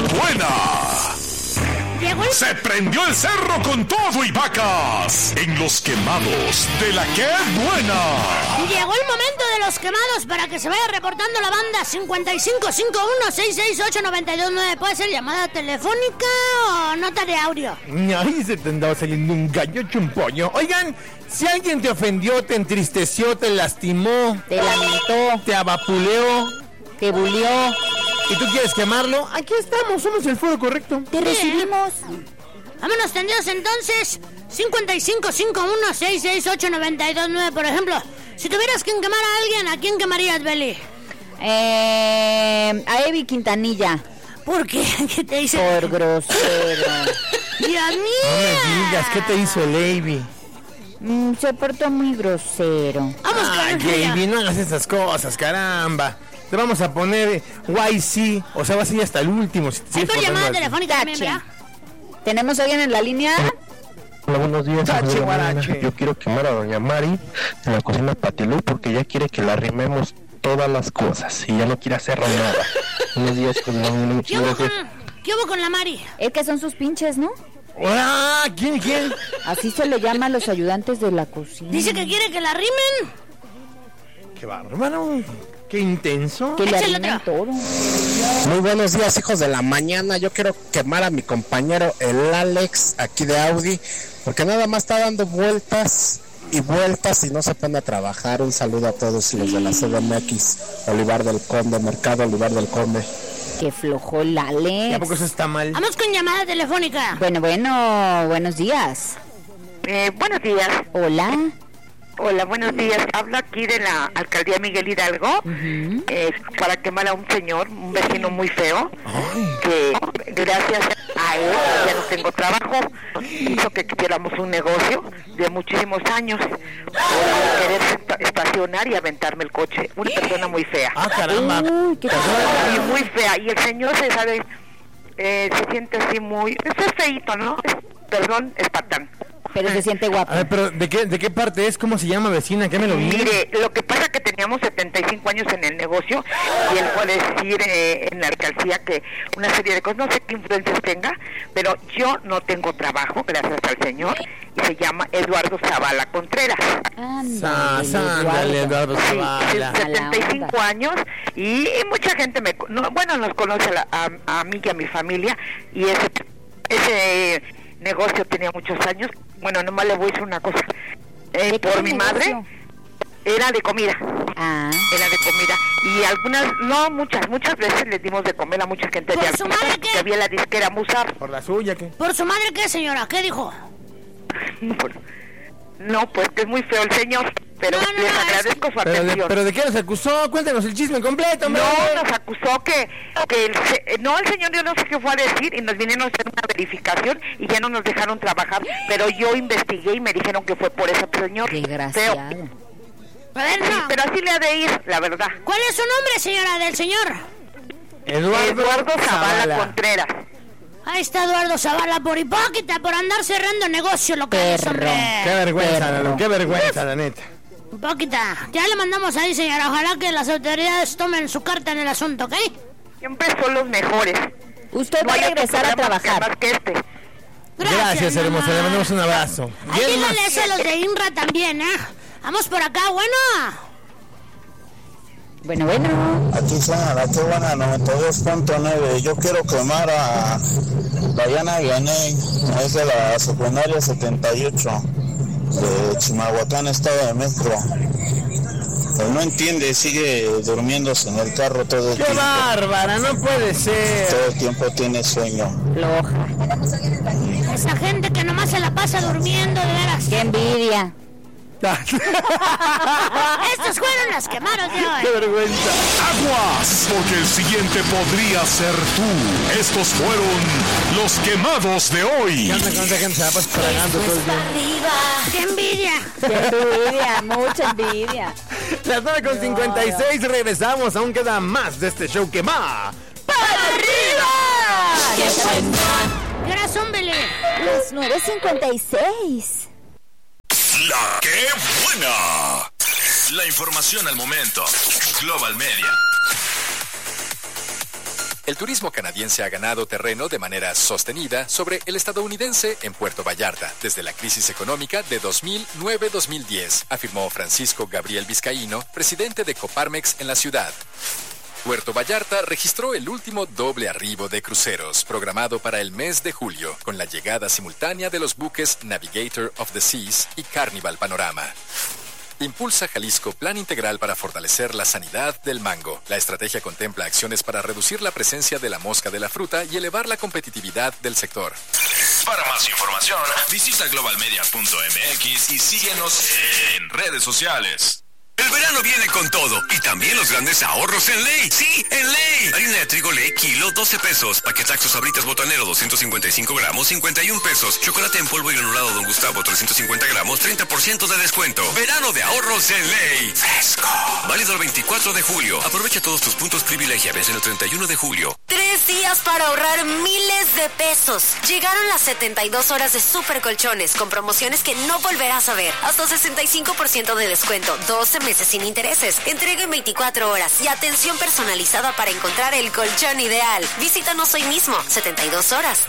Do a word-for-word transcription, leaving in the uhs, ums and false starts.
buena! Llegó el... Se prendió el cerro con todo y vacas en los quemados de la ¡Qué buena! Llegó el momento de los quemados para que se vaya reportando la banda cincuenta y cinco cincuenta y uno sesenta y seis ocho noventa y dos nueve. ¿Puede ser llamada telefónica o nota de audio? Ay, se te andaba saliendo un gallo chumpollo. Oigan, si alguien te ofendió, te entristeció, te lastimó, te lamentó, te abapuleó, te bulió y tú quieres quemarlo, aquí estamos, somos el foro correcto. Te recibimos. Vámonos tendidos entonces. cincuenta y cinco cincuenta y uno sesenta y seis ocho noventa y dos nueve, por ejemplo. Si tuvieras que quemar a alguien, ¿a quién quemarías, Beli? Eh, a Evi Quintanilla. ¿Por qué? ¿Qué te hizo? Por grosero. Dios mío. No me digas, ¿qué te hizo el Evi? Mm, se portó muy grosero. Vamos con Ay, Evi, no hagas esas cosas, caramba. Te vamos a poner Y C, o sea, vas a ir hasta el último. Si Hay por llamada telefónica también, ¿verdad? ¿Tenemos a alguien en la línea? Hola, buenos días. Tache, guarache. Yo quiero quemar a doña Mari en la cocina Patilú porque ya quiere que la arrimemos todas las cosas y ya no quiere hacer nada. Buenos días, con la ¿Qué hubo con, ¿Qué hubo con la Mari? Es que son sus pinches, ¿no? ¡Hola! ¿Quién, quién? Así se le llama a los ayudantes de la cocina. Dice que quiere que la arrimen. ¡Qué bárbaro! ¡Qué intenso! Que le arrimen todo. Muy buenos días, hijos de la mañana. Yo quiero quemar a mi compañero, el Alex, aquí de Audi, porque nada más está dando vueltas y vueltas y no se pone a trabajar. Un saludo a todos los de la C D M X, Olivar del Conde, Mercado Olivar del Conde. Qué flojo el Alex. ¿A poco eso está mal? Vamos con llamada telefónica. Bueno, bueno, buenos días. Eh, buenos días. Hola. Hola, buenos días. Hablo aquí de la alcaldía Miguel Hidalgo, uh-huh. eh, para quemar a un señor, un vecino muy feo, Ay. que gracias a él ya no tengo trabajo. Hizo que quisiéramos un negocio de muchísimos años por querer estacionar y aventarme el coche. Una persona muy fea. Ah, caramba. Uy, qué y muy fea. Y el señor se sabe, eh, se siente así muy... Es feíto, ¿no? Es, perdón, es patán. Pero se siente guapo. A ver, pero ¿de qué, de qué parte es? ¿Cómo se llama, vecina? ¿Qué me lo mire? Mire, lo que pasa es que teníamos setenta y cinco años en el negocio y él puede decir eh, en la alcaldía que una serie de cosas, no sé qué influencias tenga, pero yo no tengo trabajo, gracias al señor, y se llama Eduardo Zavala Contreras. Ándale, Eduardo Zavala. Sí, setenta y cinco años y, y mucha gente, me no, bueno, nos conoce a, la, a, a mí y a mi familia y ese... ese negocio tenía muchos años. Bueno, nomás le voy a decir una cosa. Eh, por mi negocio? Madre, era de comida. Ah. Era de comida. Y algunas, no muchas, muchas veces les dimos de comer a mucha gente. ¿Por de su madre qué? Que había la disquera Musar. ¿Por la suya qué? ¿Por su madre qué, señora? ¿Qué dijo? No, pues que es muy feo el señor. Pero no, no, les no, agradezco es... su ¿Pero atención. de, ¿Pero de qué nos acusó? Cuéntanos el chisme completo, hombre. No, nos acusó que, que el, no, el señor yo no sé qué fue a decir y nos vinieron a hacer una verificación y ya no nos dejaron trabajar, pero yo investigué y me dijeron que fue por ese señor. Desgraciado. Feo. A ver, no. Sí, pero así le ha de ir, la verdad. ¿Cuál es su nombre, señora, del señor? Eduardo, Eduardo Zavala, Zavala Contreras. Ahí está Eduardo Zavala por hipócrita, por andar cerrando negocio locales, hombre. Qué vergüenza, Lalo, qué vergüenza, la neta. Hipócrita. Ya le mandamos ahí, señora. Ojalá que las autoridades tomen su carta en el asunto, ¿ok? Siempre son los mejores. Usted No va a hay otro regresar a programa trabajar. más que este. Gracias, Gracias, hermosa. Le mandamos un abrazo. Ahí Bien, dígale más. eso a los de INRA también, ¿eh? Vamos por acá, bueno. Bueno, bueno. Aquí suena la que buena noventa y dos punto nueve. Yo quiero quemar a Diana Vianey, es de la secundaria setenta y ocho de Chimalhuacán, Estado de México. Pues no entiende, sigue durmiéndose en el carro todo el ¡Qué tiempo. bárbara! No puede ser. Todo el tiempo tiene sueño. Floja. Esa gente que nomás se la pasa durmiendo, de veras. ¡Qué envidia! Estos fueron los quemados de hoy. ¡Qué vergüenza! ¡Aguas! Porque el siguiente podría ser tú. Estos fueron los quemados de hoy. ¿Qué onda con esa gente? Se la pasa tragando todo el tiempo. ¡Qué envidia! ¡Qué envidia! ¡Mucha envidia! Las nueve con cincuenta y seis, regresamos. Aún queda más de este show que va ¡para arriba! ¡Qué buena! ¿Qué hora son, Belé? Las nueve cincuenta y seis. La ¡Qué buena! La información al momento. Global Media. El turismo canadiense ha ganado terreno de manera sostenida sobre el estadounidense en Puerto Vallarta desde la crisis económica de dos mil nueve a dos mil diez, afirmó Francisco Gabriel Vizcaíno, presidente de Coparmex en la ciudad. Puerto Vallarta registró el último doble arribo de cruceros, programado para el mes de julio, con la llegada simultánea de los buques Navigator of the Seas y Carnival Panorama. Impulsa Jalisco Plan Integral para fortalecer la sanidad del mango. La estrategia contempla acciones para reducir la presencia de la mosca de la fruta y elevar la competitividad del sector. Para más información, visita global media punto m x y síguenos en redes sociales. El verano viene con todo y también los grandes ahorros en Ley. Sí, en Ley. Harina de trigo Ley, kilo, doce pesos. Paquetaxo Sabritas Botanero, doscientos cincuenta y cinco gramos, cincuenta y un pesos. Chocolate en polvo y granulado Don Gustavo, trescientos cincuenta gramos, treinta por ciento de descuento. Verano de ahorros en Ley. Fresco. Válido el veinticuatro de julio. Aprovecha todos tus puntos privilegia. Vence el treinta y uno de julio. Tres días para ahorrar miles de pesos. Llegaron las setenta y dos horas de Super Colchones con promociones que no volverás a ver. Hasta sesenta y cinco por ciento de descuento. doce meses sin intereses, entrega en veinticuatro horas y atención personalizada para encontrar el colchón ideal. Visítanos hoy mismo. setenta y dos horas,